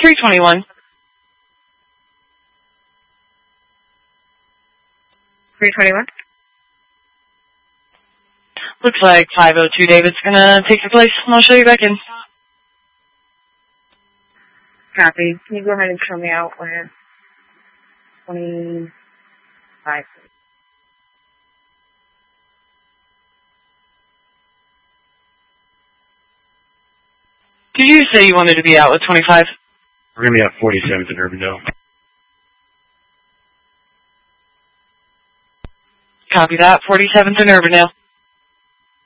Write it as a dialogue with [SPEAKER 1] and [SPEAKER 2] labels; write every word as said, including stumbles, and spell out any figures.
[SPEAKER 1] three twenty-one.
[SPEAKER 2] three twenty-one?
[SPEAKER 1] Looks like five oh two David's gonna take your place, and I'll show you back in.
[SPEAKER 2] Copy. Can you go ahead and show me out when it's twenty-five?
[SPEAKER 1] Did you say you wanted to be out with twenty-five?
[SPEAKER 3] We're going to be at forty-seventh in Urbandale.
[SPEAKER 1] Copy that, forty-seventh in Urbandale.